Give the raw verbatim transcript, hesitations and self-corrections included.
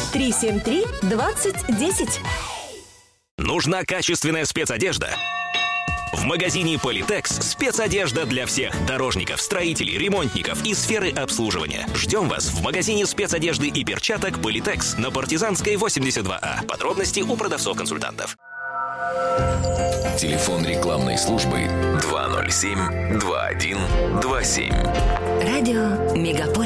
три семь три двадцать десять. Нужна качественная спецодежда? В магазине Политекс спецодежда для всех дорожников, строителей, ремонтников и сферы обслуживания. Ждем вас в магазине спецодежды и перчаток Политекс на Партизанской восемьдесят два А. Подробности у продавцов-консультантов. Телефон рекламной службы два ноль семь два один два семь. Радио Мегаполис.